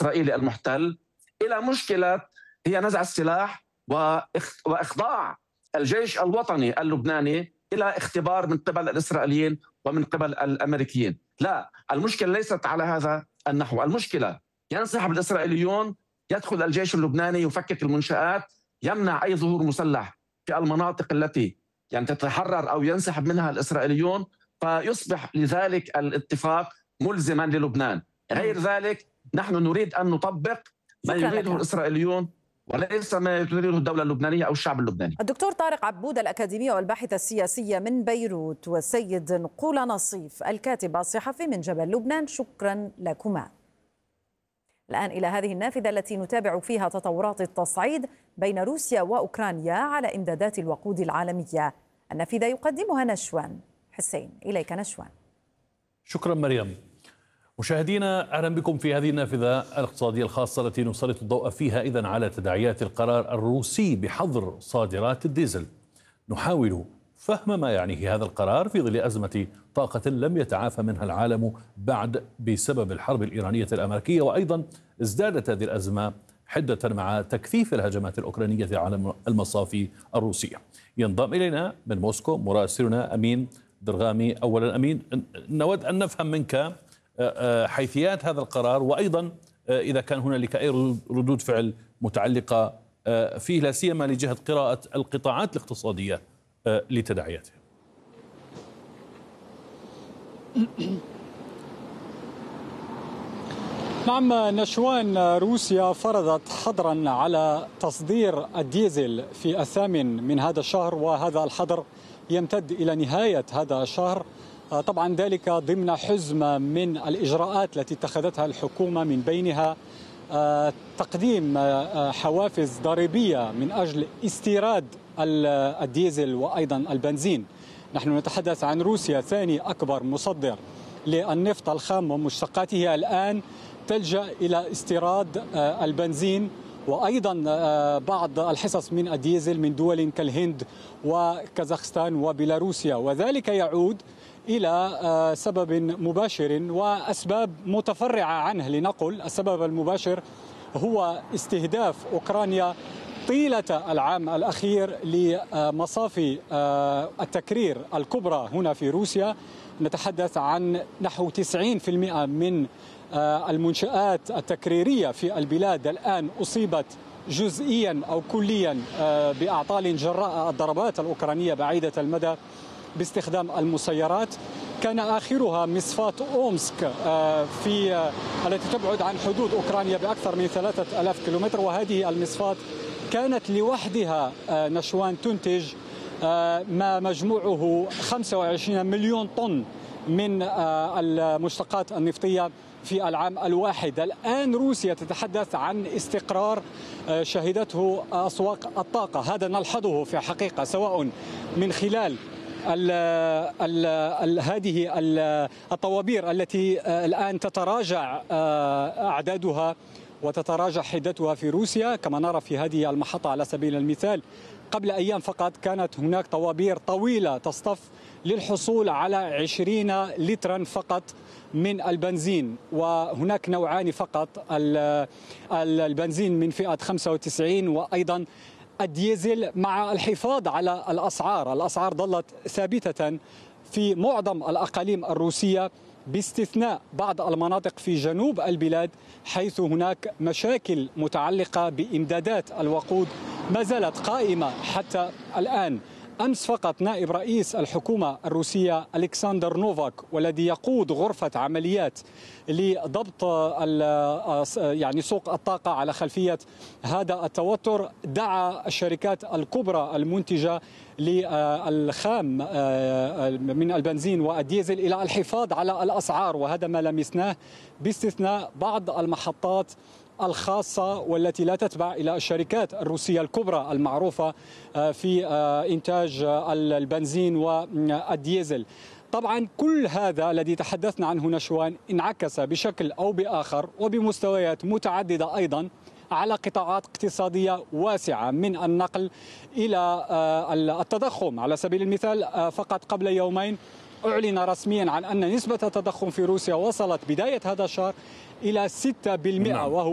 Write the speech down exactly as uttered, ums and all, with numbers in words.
الإسرائيلي المحتل إلى مشكلة هي نزع السلاح وإخضاع الجيش الوطني اللبناني إلى اختبار من قبل الإسرائيليين ومن قبل الأمريكيين. لا، المشكلة ليست على هذا النحو. المشكلة ينسحب الإسرائيليون، يدخل الجيش اللبناني يفكك المنشآت، يمنع أي ظهور مسلح في المناطق التي يعني تتحرر أو ينسحب منها الإسرائيليون، فيصبح لذلك الاتفاق ملزما للبنان. غير ذلك نحن نريد أن نطبق ما يريده الإسرائيليون وليس ما تريده الدولة اللبنانية أو الشعب اللبناني. الدكتور طارق عبود الأكاديمي والباحث السياسي من بيروت، والسيد نقول نصيف الكاتب الصحفي من جبل لبنان، شكرا لكما. الآن إلى هذه النافذة التي نتابع فيها تطورات التصعيد بين روسيا وأوكرانيا على إمدادات الوقود العالمية. النافذة يقدمها نشوان حسين. إليك نشوان. شكرا مريم. مشاهدينا، أهلا بكم في هذه النافذة الاقتصادية الخاصة التي نسلط الضوء فيها إذن على تداعيات القرار الروسي بحظر صادرات الديزل. نحاول فهم ما يعنيه هذا القرار في ظل أزمة طاقة لم يتعافى منها العالم بعد بسبب الحرب الإيرانية الأمريكية، وأيضا ازدادت هذه الأزمة حدة مع تكثيف الهجمات الأوكرانية على المصافي الروسية. ينضم إلينا من موسكو مراسلنا أمين درغامي. أولا أمين، نود أن نفهم منك حيثيات هذا القرار، وأيضا إذا كان هنالك أي ردود فعل متعلقة فيه، لا سيما لجهة قراءة القطاعات الاقتصادية لتداعياته. نعم نشوان، روسيا فرضت حظرا على تصدير الديزل في الثامن من هذا الشهر، وهذا الحظر يمتد إلى نهاية هذا الشهر. طبعا ذلك ضمن حزمة من الإجراءات التي اتخذتها الحكومة، من بينها تقديم حوافز ضريبية من أجل استيراد الديزل وأيضا البنزين. نحن نتحدث عن روسيا ثاني أكبر مصدر للنفط الخام ومشتقاته، الآن تلجأ إلى استيراد البنزين وأيضا بعض الحصص من الديزل من دول كالهند وكازاخستان وبيلاروسيا، وذلك يعود إلى سبب مباشر وأسباب متفرعة عنه. لنقل السبب المباشر هو استهداف أوكرانيا طيلة العام الأخير لمصافي التكرير الكبرى هنا في روسيا. نتحدث عن نحو تسعين بالمئة من المنشآت التكريرية في البلاد الآن أصيبت جزئيا أو كليا بأعطال جراء الضربات الأوكرانية بعيدة المدى باستخدام المسيرات. كان آخرها مصفاة أومسك في التي تبعد عن حدود أوكرانيا بأكثر من ثلاثة آلاف كيلومتر، وهذه المصفاة كانت لوحدها نشوان تنتج ما مجموعه خمسة وعشرين مليون طن من المشتقات النفطية في العام الواحد. الآن روسيا تتحدث عن استقرار شهدته أسواق الطاقة، هذا نلحظه في حقيقة سواء من خلال ال ال ال هذه الطوابير التي الآن تتراجع أعدادها وتتراجع حدتها في روسيا، كما نرى في هذه المحطة على سبيل المثال. قبل أيام فقط كانت هناك طوابير طويلة تصطف للحصول على عشرين لترا فقط من البنزين، وهناك نوعان فقط، البنزين من فئة خمسة وتسعين وأيضا الديزل، مع الحفاظ على الأسعار. الأسعار ظلت ثابتة في معظم الأقاليم الروسية باستثناء بعض المناطق في جنوب البلاد، حيث هناك مشاكل متعلقة بإمدادات الوقود ما زالت قائمة حتى الآن. أمس فقط نائب رئيس الحكومة الروسية ألكسندر نوفاك، والذي يقود غرفة عمليات لضبط يعني سوق الطاقة على خلفية هذا التوتر، دعا الشركات الكبرى المنتجة للخام من البنزين والديزل إلى الحفاظ على الأسعار، وهذا ما لمسناه باستثناء بعض المحطات الخاصة والتي لا تتبع إلى الشركات الروسية الكبرى المعروفة في إنتاج البنزين والديزل. طبعا كل هذا الذي تحدثنا عنه نشوان انعكس بشكل أو بآخر وبمستويات متعددة أيضا على قطاعات اقتصادية واسعة، من النقل إلى التضخم. على سبيل المثال فقط قبل يومين أعلن رسميا عن أن نسبة التضخم في روسيا وصلت بداية هذا الشهر إلى ستة بالمئة، وهو